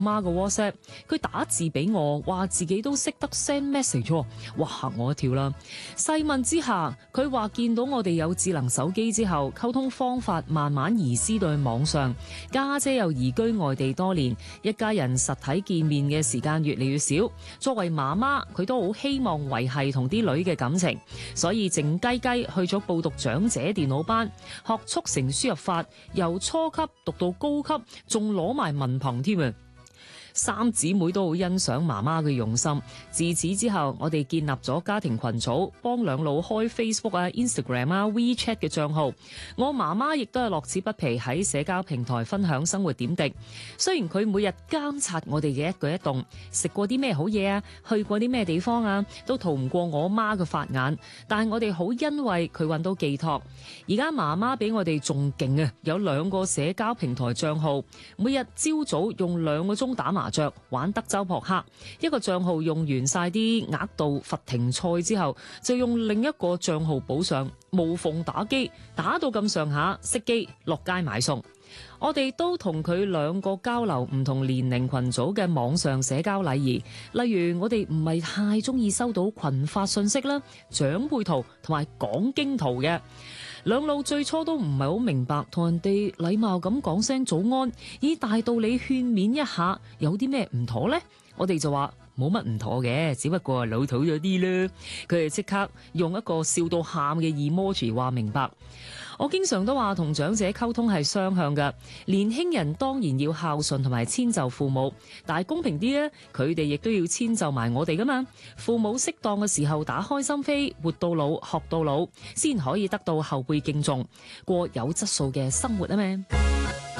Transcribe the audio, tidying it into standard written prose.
媽嘅 WhatsApp，佢打字俾我，話自己都識得 send message 喎，哇嚇我一跳啦！細問之下，佢話見到我哋有智能手機之後，溝通方法慢慢移師到去網上。家姐又移居外地多年，一家人實體見面嘅時間越嚟越少。作為媽媽，佢都好希望維繫同啲女嘅感情，所以靜雞雞去咗報讀長者電腦班，學速成輸入法，由初級讀到高級，仲攞埋文憑添啊！三姊妹都好欣賞媽媽嘅用心。自此之後，我哋建立咗家庭群組，幫兩老開 Facebook 啊、Instagram 啊、WeChat 嘅賬號。我媽媽亦都係樂此不疲喺社交平台分享生活點滴。雖然佢每日監察我哋嘅一舉一動，食過啲咩好嘢啊，去過啲咩地方啊，都逃唔過我媽嘅法眼。但係我哋好欣慰佢揾到寄託。而家媽媽比我哋仲勁啊，有2個社交平台賬號，每日朝早用2個鐘打麻雀玩德州撲克，一個賬號用完晒啲額度罰停賽之後，就用另一個賬號補上，無縫打機，打到咁上下熄機落街買餸。我哋都同佢2個交流唔同年齡群組嘅網上社交禮儀，例如我哋唔係太中意收到群發信息啦、長輩圖同埋講經圖嘅。兩老最初都唔係好明白，同人哋禮貌咁講聲早安，以大道理勸勉一下，有啲咩唔妥呢？我哋就話冇乜唔妥嘅，只不過老土咗啲啦。佢哋即刻用一個笑到喊嘅 emoji 話明白。我經常都話同長者溝通係雙向㗎，年輕人當然要孝順同埋遷就父母，但係公平啲咧，佢哋亦都要遷就埋我哋㗎嘛。父母適當嘅時候打開心扉，活到老學到老，先可以得到後輩敬重，過有質素嘅生活啊嘛。